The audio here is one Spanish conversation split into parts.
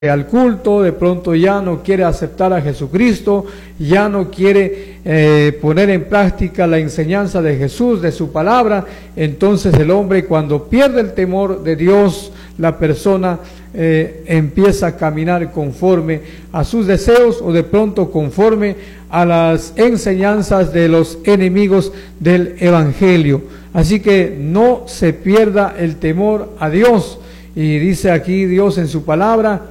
al culto, de pronto ya no quiere aceptar a Jesucristo, ya no quiere poner en práctica la enseñanza de Jesús, de su palabra. Entonces el hombre, cuando pierde el temor de Dios, la persona empieza a caminar conforme a sus deseos o de pronto conforme a las enseñanzas de los enemigos del Evangelio. Así que no se pierda el temor a Dios. Y dice aquí Dios en su palabra: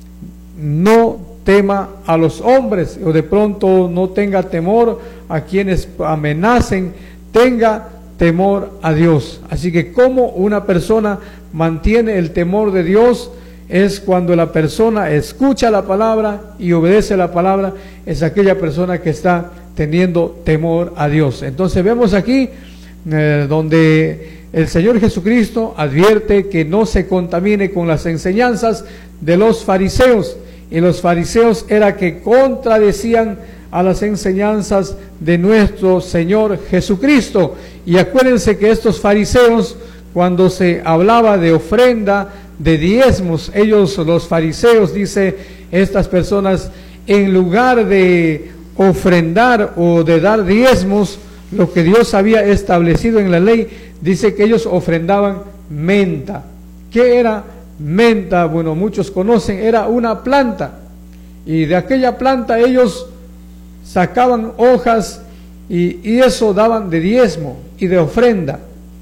no tema a los hombres, o de pronto no tenga temor a quienes amenacen, tenga temor a Dios. Así que como una persona mantiene el temor de Dios es cuando la persona escucha la palabra y obedece la palabra, es aquella persona que está teniendo temor a Dios. Entonces vemos aquí donde el Señor Jesucristo advierte que no se contamine con las enseñanzas de los fariseos. Y los fariseos era que contradecían a las enseñanzas de nuestro Señor Jesucristo. Y acuérdense que estos fariseos, cuando se hablaba de ofrenda, de diezmos, ellos, los fariseos, dice, estas personas, en lugar de ofrendar o de dar diezmos, lo que Dios había establecido en la ley, dice que ellos ofrendaban menta. ¿Qué era menta? Bueno, muchos conocen, era una planta, y de aquella planta ellos sacaban hojas y eso daban de diezmo y de ofrenda.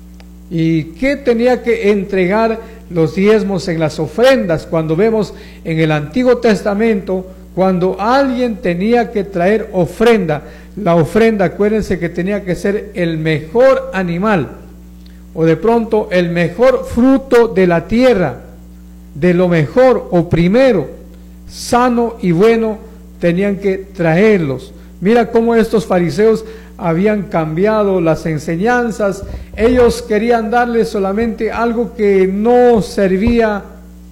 ¿Y qué tenía que entregar los diezmos en las ofrendas? Cuando vemos en el Antiguo Testamento, cuando alguien tenía que traer ofrenda, la ofrenda, acuérdense que tenía que ser el mejor animal, o de pronto el mejor fruto de la tierra, de lo mejor o primero, sano y bueno, tenían que traerlos. Mira cómo estos fariseos habían cambiado las enseñanzas. Ellos querían darle solamente algo que no servía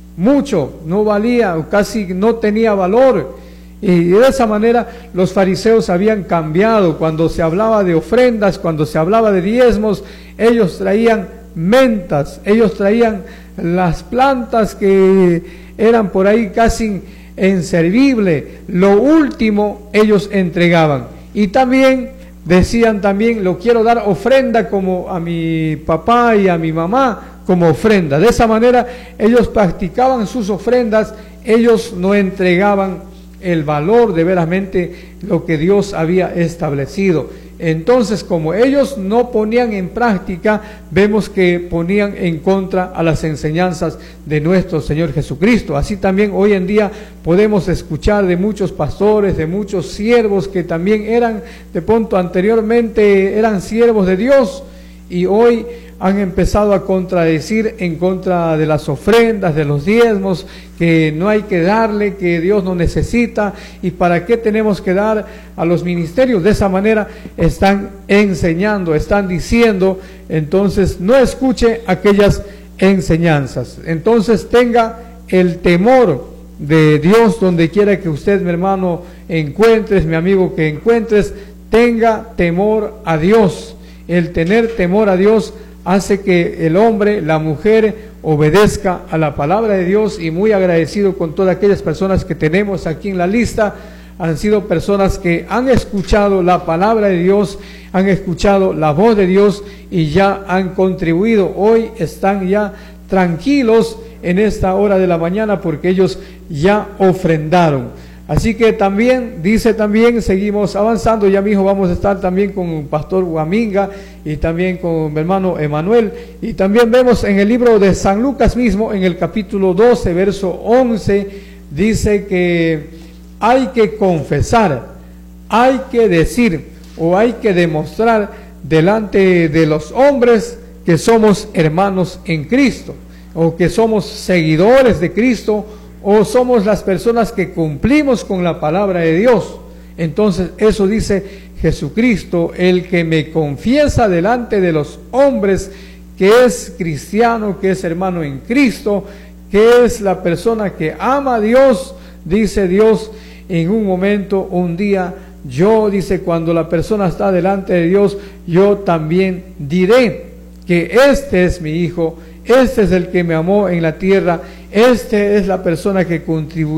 mucho, no valía o casi no tenía valor. Y de esa manera los fariseos habían cambiado. Cuando se hablaba de ofrendas, cuando se hablaba de diezmos, ellos traían mentas, ellos traían las plantas que eran por ahí casi inservibles. Lo último ellos entregaban. Y también decían también, lo quiero dar ofrenda como a mi papá y a mi mamá, como ofrenda. De esa manera ellos practicaban sus ofrendas, ellos no entregaban el valor de veramente lo que Dios había establecido. Entonces, como ellos no ponían en práctica, vemos que ponían en contra a las enseñanzas de nuestro Señor Jesucristo. Así también hoy en día podemos escuchar de muchos pastores, de muchos siervos que también eran, de pronto anteriormente eran siervos de Dios, y hoy han empezado a contradecir en contra de las ofrendas, de los diezmos, que no hay que darle, que Dios no necesita, y para qué tenemos que dar a los ministerios. De esa manera están enseñando, están diciendo. Entonces no escuche aquellas enseñanzas. Entonces tenga el temor de Dios donde quiera que usted, mi hermano, encuentres, mi amigo, que encuentres, tenga temor a Dios. El tener temor a Dios hace que el hombre, la mujer, obedezca a la palabra de Dios. Y muy agradecido con todas aquellas personas que tenemos aquí en la lista. Han sido personas que han escuchado la palabra de Dios, han escuchado la voz de Dios y ya han contribuido. Hoy están ya tranquilos en esta hora de la mañana porque ellos ya ofrendaron. Así que también, dice también, seguimos avanzando. Ya mismo vamos a estar también con el pastor Huaminga y también con mi hermano Emanuel. Y también vemos en el libro de San Lucas mismo, en el capítulo 12, verso 11, dice que hay que confesar, hay que decir o hay que demostrar delante de los hombres que somos hermanos en Cristo, o que somos seguidores de Cristo, o somos las personas que cumplimos con la palabra de Dios. Entonces eso dice Jesucristo: el que me confiesa delante de los hombres que es cristiano, que es hermano en Cristo, que es la persona que ama a Dios, dice Dios, en un momento, un día, yo, dice, cuando la persona está delante de Dios, yo también diré que este es mi hijo, este es el que me amó en la tierra, Esta es la persona que contribuye